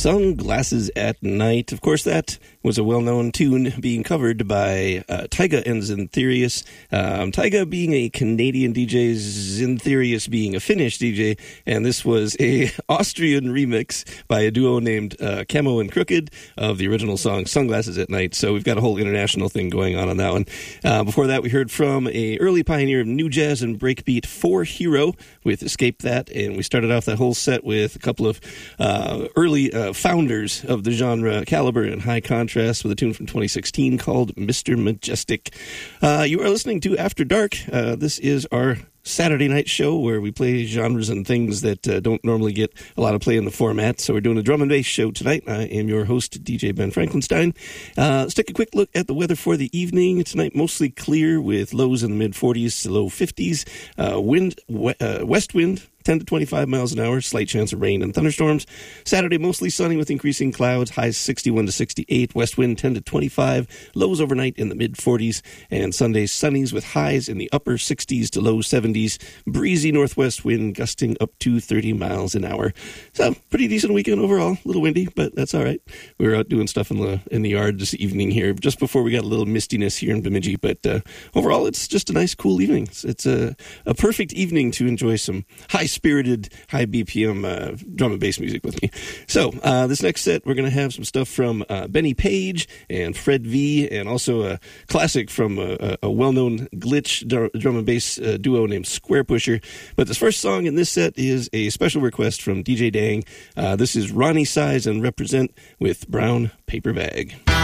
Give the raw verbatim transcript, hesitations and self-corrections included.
Sunglasses at Night. Of course, that was a well-known tune being covered by uh, Tyga and Zintherius. Um, Tyga being a Canadian D J, Zintherius being a Finnish D J, and this was a Austrian remix by a duo named uh, Camo and Crooked of the original song Sunglasses at Night. So we've got a whole international thing going on on that one. Uh, before that, we heard from a early pioneer of new jazz and breakbeat, For Hero, with Escape That, and we started off that whole set with a couple of uh, early uh, founders of the genre, Caliber and High Contrast, with a tune from twenty sixteen called Mister Majestic. Uh, you are listening to After Dark. Uh, this is our Saturday night show where we play genres and things that uh, don't normally get a lot of play in the format. So we're doing a drum and bass show tonight. I am your host, D J Ben Franklinstein. Uh, let's take a quick look at the weather for the evening. Tonight, mostly clear with lows in the mid forties to low fifties. Uh, wind, we- uh, west wind, ten to twenty-five miles an hour, slight chance of rain and thunderstorms. Saturday, mostly sunny with increasing clouds, highs sixty-one to sixty-eight, west wind ten to twenty-five, lows overnight in the mid forties, and Sunday, sunnies with highs in the upper sixties to low seventies, breezy northwest wind gusting up to thirty miles an hour. So, pretty decent weekend overall. A little windy, but that's all right. We were out doing stuff in the in the yard this evening here, just before we got a little mistiness here in Bemidji, but uh, overall, it's just a nice, cool evening. It's, it's a, a perfect evening to enjoy some high spirited, high B P M uh, drum and bass music with me. So, uh, this next set, we're going to have some stuff from uh, Benny Page and Fred V, and also a classic from a, a well-known glitch drum and bass uh, duo named Square Pusher. But this first song in this set is a special request from D J Dang. Uh, this is Ronnie Size and Represent with Brown Paper Bag.